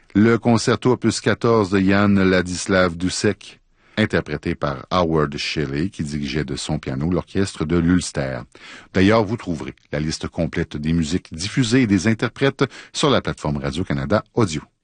le concerto opus 14 de Jan Ladislav Dušek, interprété par Howard Shelley, qui dirigeait de son piano l'orchestre de l'Ulster. D'ailleurs, vous trouverez la liste complète des musiques diffusées et des interprètes sur la plateforme Radio-Canada Audio.